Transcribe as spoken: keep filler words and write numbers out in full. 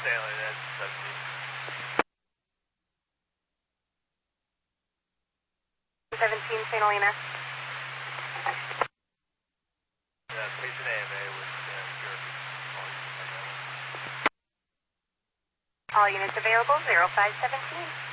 Stanley, that's seventeen. seventeen, Saint Helena. Yeah, patient A M A with uh, Jeremy. All units available, zero five seventeen.